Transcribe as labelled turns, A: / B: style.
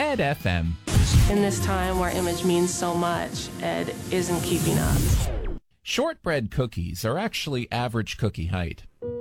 A: Ed FM.
B: In this time where image means so much, Ed isn't keeping up.
A: Shortbread cookies are actually average cookie height.